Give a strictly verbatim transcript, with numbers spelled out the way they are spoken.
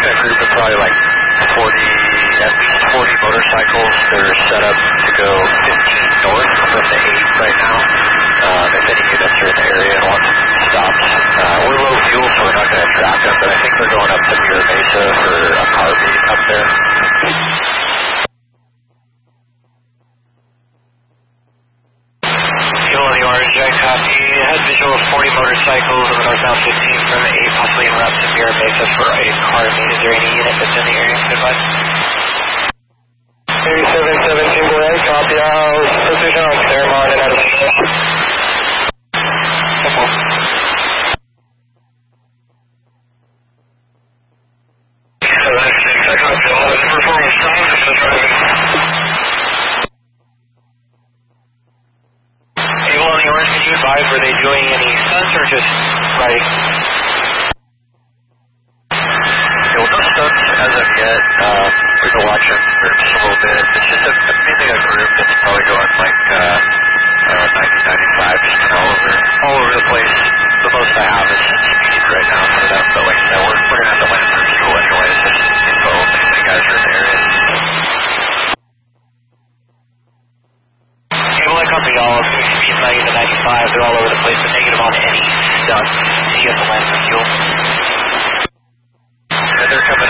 a group of probably like forty, at least forty motorcycles. They're set up to go fifteen north from the eight right now. Um, if any units are in the area and want stops, uh, we're low fuel, so we're not going to attract them, but I think they're going up to Mira Mesa for a car meet up there. Fuel on the orange, I copy. Head visual of forty motorcycles on the northbound fifteen from the eight, possibly en route to Mira Mesa for a car meet. Is there any unit that's in the area? Goodbye. thirty-seven seventeen, go ahead, copy out. Precision on Claremont and Addison. Were they doing any stunts or just riding? Yeah, well, no stunts as of yet. Um, we've been watching for just a little bit. It's just a, mainly a group that's probably going like uh, uh, ninety, ninety-five, just kind of all over, all over the place. The most I have is speed right now for them. But like I said, we're, we're going to have to land for fuel anyway. It's just info if you guys are in the area. Like on the all, speed ninety to ninety-five, they're all over the place, but negative on any stuff to get the land for fuel. And they're coming